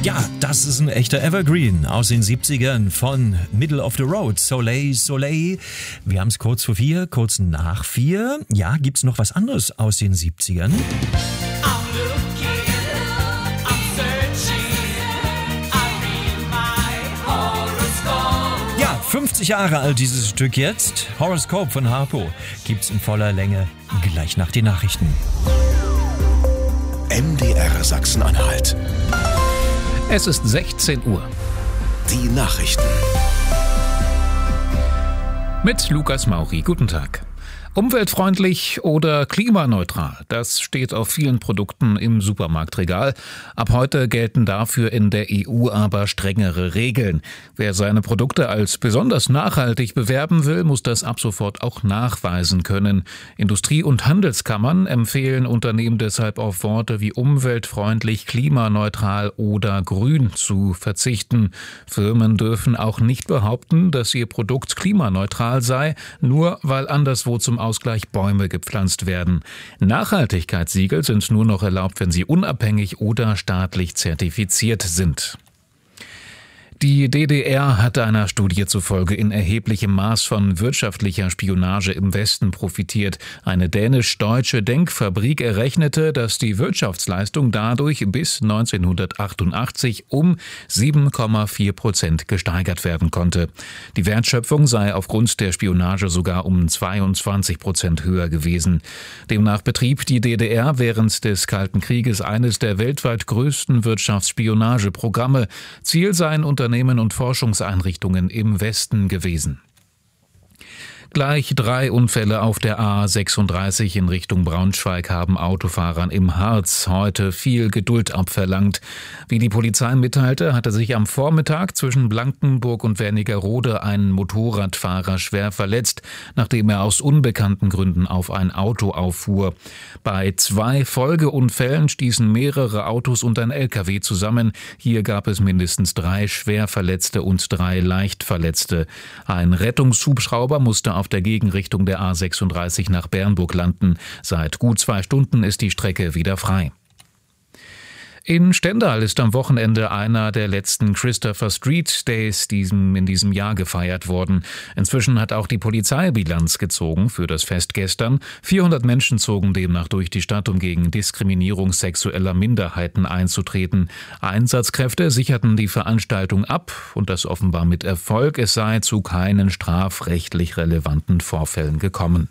Ja, das ist ein echter Evergreen aus den 70ern von Middle of the Road, Soleil, Soleil. Wir haben es kurz vor 4, kurz nach 4. Ja, gibt's noch was anderes aus den 70ern? Ja, 50 Jahre alt dieses Stück jetzt. Horoscope von Harpo gibt's in voller Länge gleich nach den Nachrichten. MDR Sachsen-Anhalt. Es ist 16 Uhr. Die Nachrichten. Mit Lukas Mauri. Guten Tag. Umweltfreundlich oder klimaneutral, das steht auf vielen Produkten im Supermarktregal. Ab heute gelten dafür in der EU aber strengere Regeln. Wer seine Produkte als besonders nachhaltig bewerben will, muss das ab sofort auch nachweisen können. Industrie- und Handelskammern empfehlen Unternehmen deshalb auf Worte wie umweltfreundlich, klimaneutral oder grün zu verzichten. Firmen dürfen auch nicht behaupten, dass ihr Produkt klimaneutral sei, nur weil anderswo zum Ausgleich Bäume gepflanzt werden. Nachhaltigkeitssiegel sind nur noch erlaubt, wenn sie unabhängig oder staatlich zertifiziert sind. Die DDR hatte einer Studie zufolge in erheblichem Maß von wirtschaftlicher Spionage im Westen profitiert. Eine dänisch-deutsche Denkfabrik errechnete, dass die Wirtschaftsleistung dadurch bis 1988 um 7,4% gesteigert werden konnte. Die Wertschöpfung sei aufgrund der Spionage sogar um 22% höher gewesen. Demnach betrieb die DDR während des Kalten Krieges eines der weltweit größten Wirtschaftsspionageprogramme. Ziel seien Unternehmen und Forschungseinrichtungen im Westen gewesen. Gleich 3 Unfälle auf der A36 in Richtung Braunschweig haben Autofahrern im Harz heute viel Geduld abverlangt. Wie die Polizei mitteilte, hatte sich am Vormittag zwischen Blankenburg und Wernigerode ein Motorradfahrer schwer verletzt, nachdem er aus unbekannten Gründen auf ein Auto auffuhr. Bei 2 Folgeunfällen stießen mehrere Autos und ein LKW zusammen. Hier gab es mindestens 3 Schwerverletzte und 3 Leichtverletzte. Ein Rettungshubschrauber musste auf der Gegenrichtung der A36 nach Bernburg landen. Seit gut 2 Stunden ist die Strecke wieder frei. In Stendal ist am Wochenende einer der letzten Christopher Street Days in diesem Jahr gefeiert worden. Inzwischen hat auch die Polizei Bilanz gezogen für das Fest gestern. 400 Menschen zogen demnach durch die Stadt, um gegen Diskriminierung sexueller Minderheiten einzutreten. Einsatzkräfte sicherten die Veranstaltung ab und das offenbar mit Erfolg. Es sei zu keinen strafrechtlich relevanten Vorfällen gekommen.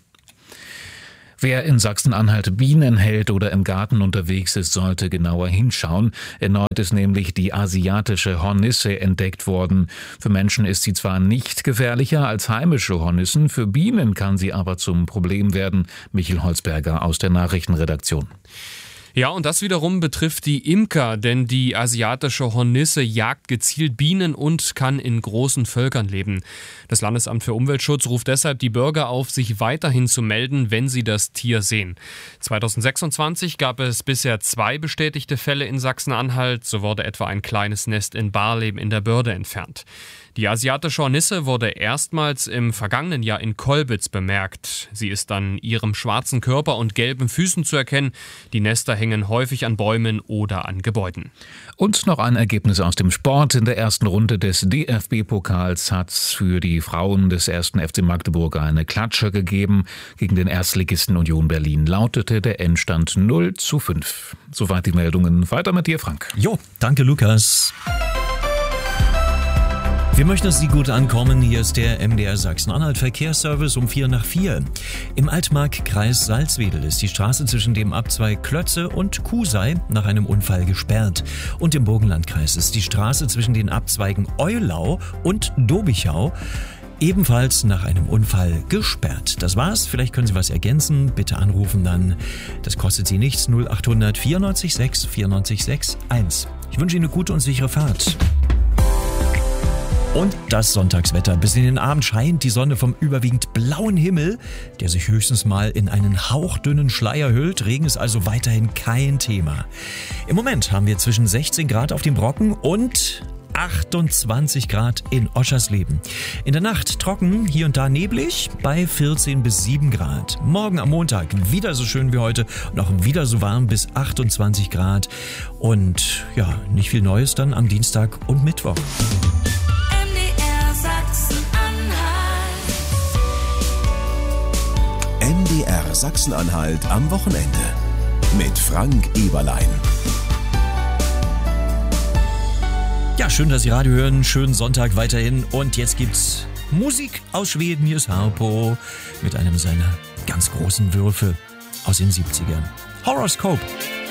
Wer in Sachsen-Anhalt Bienen hält oder im Garten unterwegs ist, sollte genauer hinschauen. Erneut ist nämlich die asiatische Hornisse entdeckt worden. Für Menschen ist sie zwar nicht gefährlicher als heimische Hornissen, für Bienen kann sie aber zum Problem werden. Michel Holzberger aus der Nachrichtenredaktion. Ja, und das wiederum betrifft die Imker, denn die asiatische Hornisse jagt gezielt Bienen und kann in großen Völkern leben. Das Landesamt für Umweltschutz ruft deshalb die Bürger auf, sich weiterhin zu melden, wenn sie das Tier sehen. 2026 gab es bisher 2 bestätigte Fälle in Sachsen-Anhalt. So wurde etwa ein kleines Nest in Barleben in der Börde entfernt. Die asiatische Hornisse wurde erstmals im vergangenen Jahr in Kolbitz bemerkt. Sie ist an ihrem schwarzen Körper und gelben Füßen zu erkennen. Die Nester hängen häufig an Bäumen oder an Gebäuden. Und noch ein Ergebnis aus dem Sport. In der ersten Runde des DFB-Pokals hat es für die Frauen des 1. FC Magdeburg eine Klatsche gegeben. Gegen den Erstligisten Union Berlin lautete der Endstand 0:5. Soweit die Meldungen. Weiter mit dir, Frank. Jo, danke Lukas. Wir möchten, dass Sie gut ankommen. Hier ist der MDR Sachsen-Anhalt Verkehrsservice um 4:04. Im Altmark-Kreis Salzwedel ist die Straße zwischen dem Abzweig Klötze und Kusei nach einem Unfall gesperrt. Und im Burgenlandkreis ist die Straße zwischen den Abzweigen Eulau und Dobichau ebenfalls nach einem Unfall gesperrt. Das war's. Vielleicht können Sie was ergänzen. Bitte anrufen dann. Das kostet Sie nichts. 0800 94 6 94 6 1. Ich wünsche Ihnen eine gute und sichere Fahrt. Und das Sonntagswetter. Bis in den Abend scheint die Sonne vom überwiegend blauen Himmel, der sich höchstens mal in einen hauchdünnen Schleier hüllt. Regen ist also weiterhin kein Thema. Im Moment haben wir zwischen 16 Grad auf dem Brocken und 28 Grad in Oschersleben. In der Nacht trocken, hier und da neblig, bei 14 bis 7 Grad. Morgen am Montag wieder so schön wie heute und auch wieder so warm bis 28 Grad. Und ja, nicht viel Neues dann am Dienstag und Mittwoch. MDR Sachsen-Anhalt am Wochenende mit Frank Eberlein. Ja, schön, dass Sie Radio hören. Schönen Sonntag weiterhin. Und jetzt gibt's Musik aus Schweden. Hier ist Harpo mit einem seiner ganz großen Würfe aus den 70ern. Horoscope.